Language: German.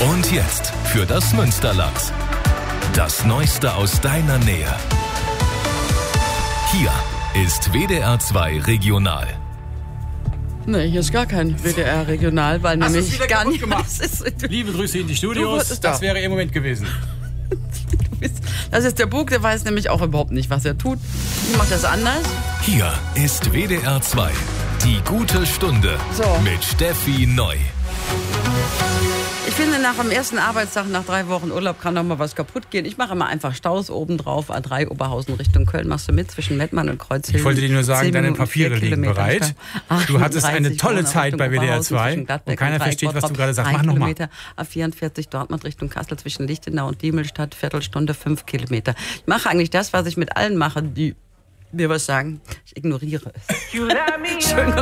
Und jetzt für das Münsterland. Das Neueste aus deiner Nähe. Hier ist WDR 2 Regional. Nee, hier ist gar kein WDR Regional, weil Hast nämlich du's wieder gar kaputt nicht gemacht? Liebe Liebe Grüße in die Studios. Das wäre Ihr Moment gewesen. Das ist der Bug, der weiß nämlich auch überhaupt nicht, was er tut. Ich mache das anders. Hier ist WDR 2. Die gute Stunde So. mit Steffi Neu. Ich finde, nach dem ersten Arbeitstag, nach 3 Wochen Urlaub, kann noch mal was kaputt gehen. Ich mache immer einfach Staus oben drauf, A3 Oberhausen Richtung Köln. Machst du mit zwischen Mettmann und Kreuzhilden? Ich wollte dir nur sagen, 10 deine Minuten, Papiere 4 liegen Kilometer bereit. Du hattest eine tolle Zeit bei WDR 2 und keiner versteht, was du gerade sagst. Mach nochmal. A44 Dortmund Richtung Kassel zwischen Lichtenau und Diemelstadt, Viertelstunde, 5 Kilometer. Ich mache eigentlich das, was ich mit allen mache, die mir was sagen. Ich ignoriere es. Schönen